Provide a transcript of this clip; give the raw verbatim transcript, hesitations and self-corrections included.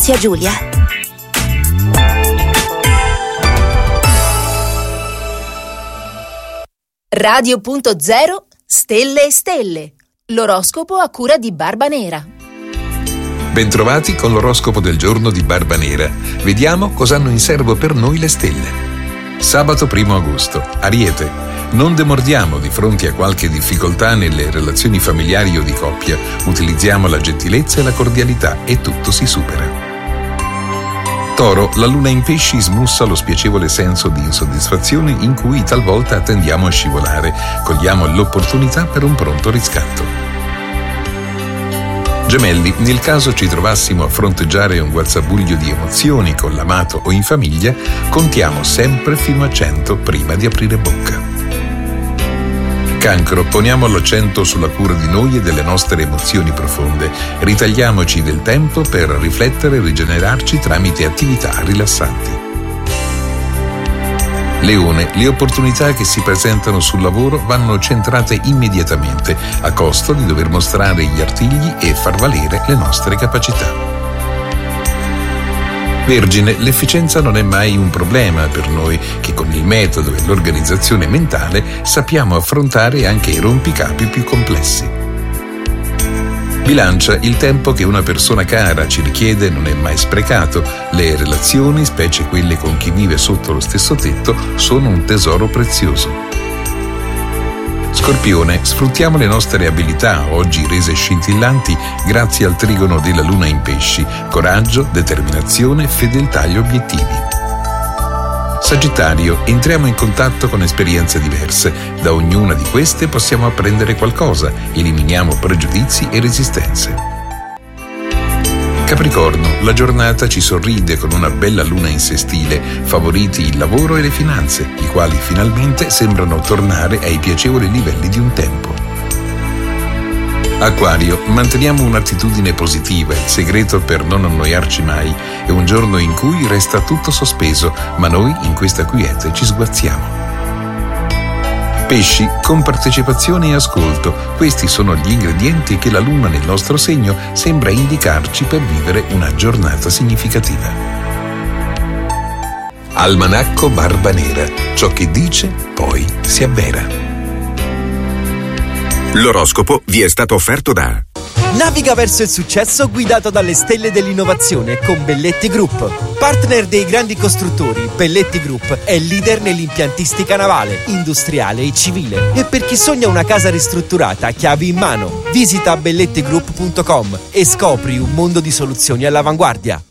zia Giulia. Radio punto zero Stelle e Stelle. L'oroscopo a cura di Barba Nera. Bentrovati con l'oroscopo del giorno di Barba Nera. Vediamo cosa hanno in serbo per noi le stelle. Sabato primo agosto. Ariete. Non demordiamo di fronte a qualche difficoltà nelle relazioni familiari o di coppia. Utilizziamo la gentilezza e la cordialità e tutto si supera. Toro, la luna in pesci smussa lo spiacevole senso di insoddisfazione in cui talvolta tendiamo a scivolare. Cogliamo l'opportunità per un pronto riscatto. Gemelli, nel caso ci trovassimo a fronteggiare un guazzabuglio di emozioni con l'amato o in famiglia, contiamo sempre fino a cento prima di aprire bocca. Cancro, poniamo l'accento sulla cura di noi e delle nostre emozioni profonde. Ritagliamoci del tempo per riflettere e rigenerarci tramite attività rilassanti. Leone, le opportunità che si presentano sul lavoro vanno centrate immediatamente, a costo di dover mostrare gli artigli e far valere le nostre capacità. Vergine, l'efficienza non è mai un problema per noi, che con il metodo e l'organizzazione mentale sappiamo affrontare anche i rompicapi più complessi. Bilancia, il tempo che una persona cara ci richiede non è mai sprecato. Le relazioni, specie quelle con chi vive sotto lo stesso tetto, sono un tesoro prezioso. Scorpione, sfruttiamo le nostre abilità, oggi rese scintillanti grazie al trigono della luna in pesci, coraggio, determinazione, fedeltà agli obiettivi. Sagittario, entriamo in contatto con esperienze diverse, da ognuna di queste possiamo apprendere qualcosa, eliminiamo pregiudizi e resistenze. Capricorno, la giornata ci sorride con una bella luna in sestile, favoriti il lavoro e le finanze, i quali finalmente sembrano tornare ai piacevoli livelli di un tempo. Acquario, manteniamo un'attitudine positiva, il segreto per non annoiarci mai è un giorno in cui resta tutto sospeso, ma noi in questa quiete ci sguazziamo. Pesci, con partecipazione e ascolto, questi sono gli ingredienti che la luna nel nostro segno sembra indicarci per vivere una giornata significativa. Almanacco Barba Nera, ciò che dice poi si avvera. L'oroscopo vi è stato offerto da Naviga verso il successo guidato dalle stelle dell'innovazione con Belletti Group. Partner dei grandi costruttori, Belletti Group è leader nell'impiantistica navale, industriale e civile. E per chi sogna una casa ristrutturata, chiavi in mano, visita belletti group punto com e scopri un mondo di soluzioni all'avanguardia.